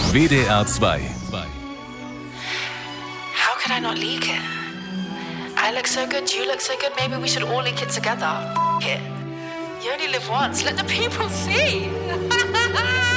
WDR 2. How could I not leak it? I look so good, you look so good, maybe we should all leak it together. F it. You only live once, let the people see.